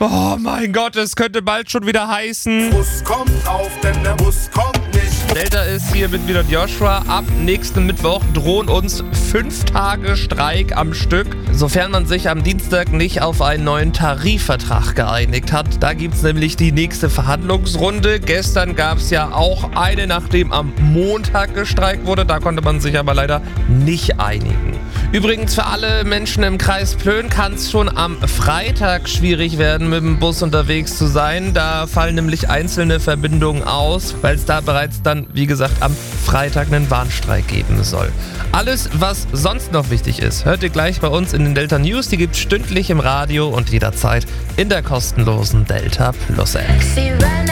Oh mein Gott, es könnte bald schon wieder heißen. Bus kommt auf, denn der Bus kommt nicht. Delta ist hier mit wieder Joshua. Ab nächsten Mittwoch drohen uns 5 Tage Streik am Stück, sofern man sich am Dienstag nicht auf einen neuen Tarifvertrag geeinigt hat. Da gibt es nämlich die nächste Verhandlungsrunde. Gestern gab es ja auch eine, nachdem am Montag gestreikt wurde. Da konnte man sich aber leider nicht einigen. Übrigens für alle Menschen im Kreis Plön kann es schon am Freitag schwierig werden, mit dem Bus unterwegs zu sein. Da fallen nämlich einzelne Verbindungen aus, weil es da bereits dann, wie gesagt, am Freitag einen Warnstreik geben soll. Alles, was sonst noch wichtig ist, hört ihr gleich bei uns in den Delta News. Die gibt es stündlich im Radio und jederzeit in der kostenlosen Delta Plus App.